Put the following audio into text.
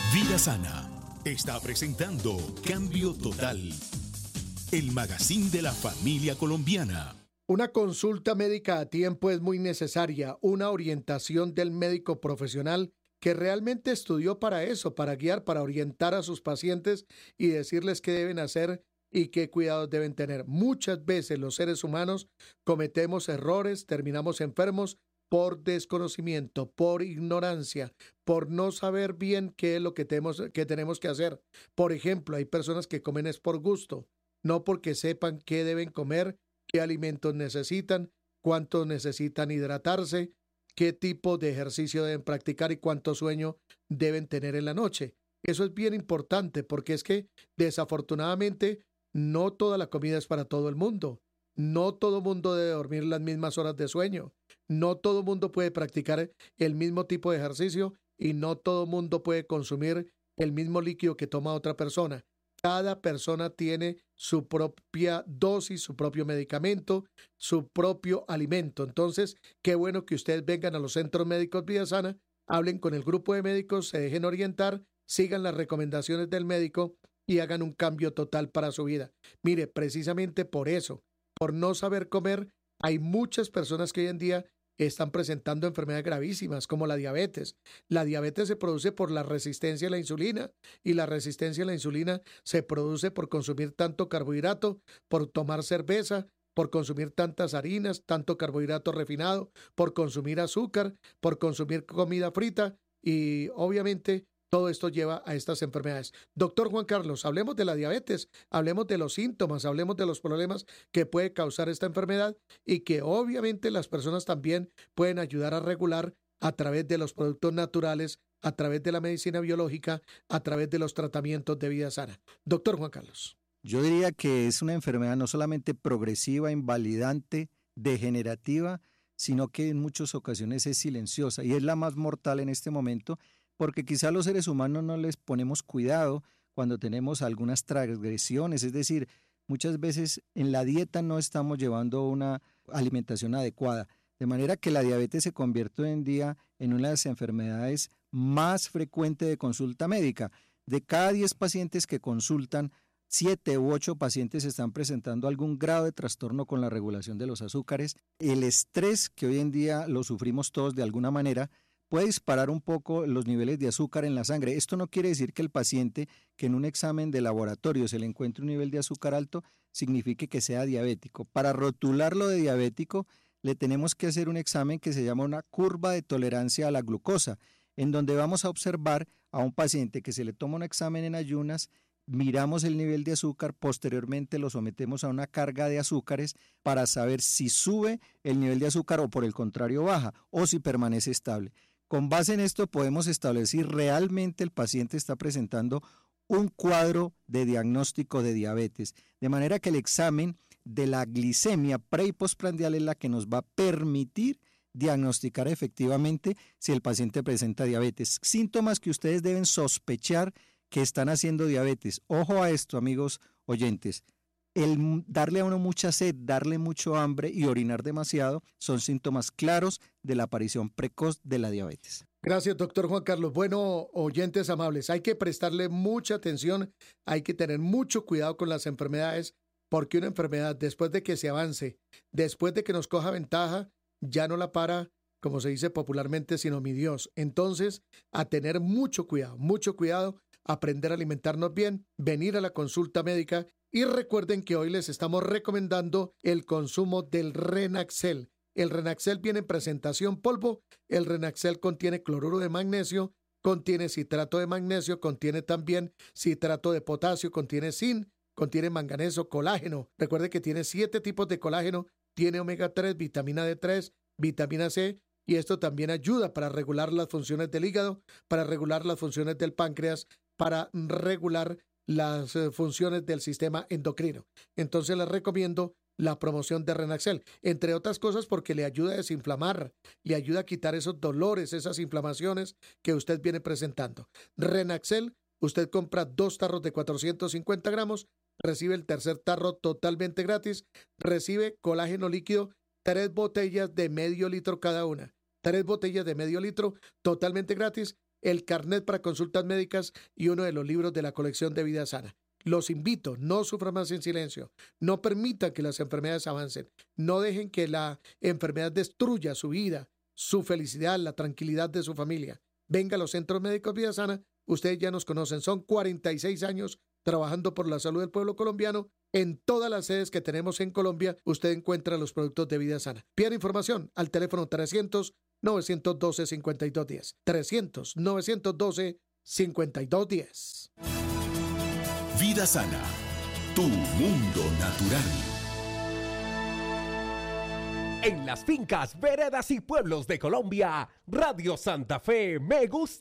Vida Sana está presentando Cambio Total, el magazine de la familia colombiana. Una consulta médica a tiempo es muy necesaria, una orientación del médico profesional que realmente estudió para eso, para guiar, para orientar a sus pacientes y decirles qué deben hacer y qué cuidados deben tener. Muchas veces los seres humanos cometemos errores, terminamos enfermos por desconocimiento, por ignorancia, por no saber bien qué es lo que tenemos que hacer. Por ejemplo, hay personas que comen es por gusto, no porque sepan qué deben comer, qué alimentos necesitan, cuánto necesitan hidratarse, qué tipo de ejercicio deben practicar y cuánto sueño deben tener en la noche. Eso es bien importante porque es que desafortunadamente no toda la comida es para todo el mundo. No todo mundo debe dormir las mismas horas de sueño. No todo mundo puede practicar el mismo tipo de ejercicio y no todo mundo puede consumir el mismo líquido que toma otra persona. Cada persona tiene su propia dosis, su propio medicamento, su propio alimento. Entonces, qué bueno que ustedes vengan a los centros médicos Vida Sana, hablen con el grupo de médicos, se dejen orientar, sigan las recomendaciones del médico y hagan un cambio total para su vida. Mire, precisamente por eso, por no saber comer, hay muchas personas que hoy en día están presentando enfermedades gravísimas como la diabetes. La diabetes se produce por la resistencia a la insulina y la resistencia a la insulina se produce por consumir tanto carbohidrato, por tomar cerveza, por consumir tantas harinas, tanto carbohidrato refinado, por consumir azúcar, por consumir comida frita y obviamente todo esto lleva a estas enfermedades. Doctor Juan Carlos, hablemos de la diabetes, hablemos de los síntomas, hablemos de los problemas que puede causar esta enfermedad y que obviamente las personas también pueden ayudar a regular a través de los productos naturales, a través de la medicina biológica, a través de los tratamientos de Vida Sana. Doctor Juan Carlos. Yo diría que es una enfermedad no solamente progresiva, invalidante, degenerativa, sino que en muchas ocasiones es silenciosa y es la más mortal en este momento, porque quizá los seres humanos no les ponemos cuidado cuando tenemos algunas transgresiones, es decir, muchas veces en la dieta no estamos llevando una alimentación adecuada, de manera que la diabetes se convierte hoy en día en una de las enfermedades más frecuentes de consulta médica. De cada 10 pacientes que consultan, 7 u 8 pacientes están presentando algún grado de trastorno con la regulación de los azúcares. El estrés, que hoy en día lo sufrimos todos de alguna manera, puede disparar un poco los niveles de azúcar en la sangre. Esto no quiere decir que el paciente que en un examen de laboratorio se le encuentre un nivel de azúcar alto signifique que sea diabético. Para rotularlo de diabético le tenemos que hacer un examen que se llama una curva de tolerancia a la glucosa, en donde vamos a observar a un paciente que se le toma un examen en ayunas, miramos el nivel de azúcar, posteriormente lo sometemos a una carga de azúcares para saber si sube el nivel de azúcar o por el contrario baja o si permanece estable. Con base en esto podemos establecer si realmente el paciente está presentando un cuadro de diagnóstico de diabetes, de manera que el examen de la glicemia pre y postprandial es la que nos va a permitir diagnosticar efectivamente si el paciente presenta diabetes. Síntomas que ustedes deben sospechar que están haciendo diabetes. Ojo a esto, amigos oyentes. El darle a uno mucha sed, darle mucho hambre y orinar demasiado son síntomas claros de la aparición precoz de la diabetes. Gracias, doctor Juan Carlos. Bueno, oyentes amables, hay que prestarle mucha atención, hay que tener mucho cuidado con las enfermedades, porque una enfermedad, después de que se avance, después de que nos coja ventaja, ya no la para, como se dice popularmente, sino mi Dios. Entonces, a tener mucho cuidado, aprender a alimentarnos bien, venir a la consulta médica y recuerden que hoy les estamos recomendando el consumo del Renaxel. El Renaxel viene en presentación polvo, el Renaxel contiene cloruro de magnesio, contiene citrato de magnesio, contiene también citrato de potasio, contiene zinc, contiene manganeso, colágeno. Recuerde que tiene 7 tipos de colágeno, tiene omega 3, vitamina D3, vitamina C, y esto también ayuda para regular las funciones del hígado, para regular las funciones del páncreas, para regular las funciones del sistema endocrino. Entonces les recomiendo la promoción de Renaxel, entre otras cosas porque le ayuda a desinflamar, le ayuda a quitar esos dolores, esas inflamaciones que usted viene presentando. Renaxel, usted compra 2 tarros de 450 gramos, recibe el tercer tarro totalmente gratis, recibe colágeno líquido, 3 botellas de medio litro cada una. 3 botellas de medio litro totalmente gratis el carnet para consultas médicas y uno de los libros de la colección de Vida Sana. Los invito, no sufran más en silencio, no permitan que las enfermedades avancen, no dejen que la enfermedad destruya su vida, su felicidad, la tranquilidad de su familia. Venga a los centros médicos Vida Sana, ustedes ya nos conocen, son 46 años trabajando por la salud del pueblo colombiano. En todas las sedes que tenemos en Colombia, usted encuentra los productos de Vida Sana. Pida información al teléfono 300-912-5210. 300-912-5210. Vida Sana, tu mundo natural. En las fincas, veredas y pueblos de Colombia, Radio Santa Fe me gusta.